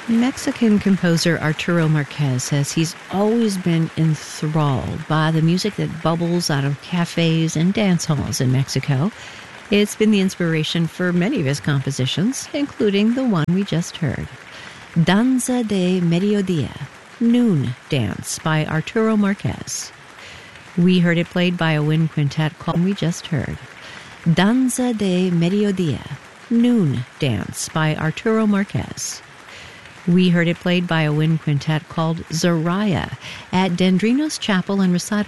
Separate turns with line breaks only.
Mexican composer Arturo Marquez says he's always been enthralled by the music that bubbles out of cafes and dance halls in Mexico. It's been the inspiration for many of his compositions, including the one we just heard. Danza de Mediodía, Noon Dance by Arturo Marquez. We heard it played by a wind quintet called We Just Heard. Danza de Mediodía, Noon Dance by Arturo Marquez. We heard it played by a wind quintet called Zoraya at Dendrinos Chapel and Recital